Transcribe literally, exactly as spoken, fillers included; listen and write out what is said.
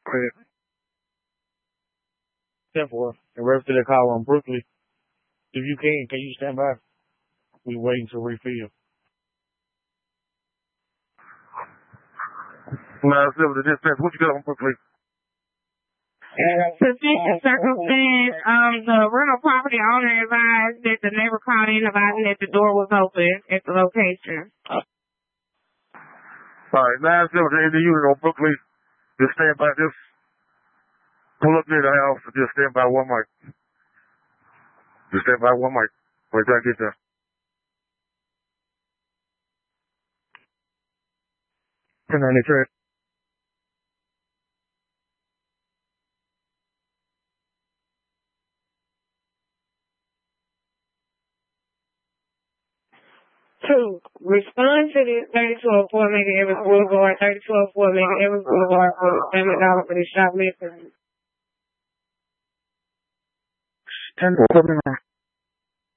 Credit. ten four. The rest of the call on Brooklyn. If you can, can you stand by? We waiting to refill. nine seven to dispatch. What you got on Brooklyn? Suspicious circumstance. Um, the rental property owner advised that the neighbor called in advising that the door was open at the location. All right, nine seven to the unit on Brooklyn. Just stand by. Just pull up near the house and just stand by one mic. Just stand by one mic. Wait till I get there. ten ninety-three. Two, respond to the thirty-two oh four Mega Evans Boulevard, thirty-two oh four Mega Evans Boulevard, San McDonald for the shop missing. ten seventy-nine.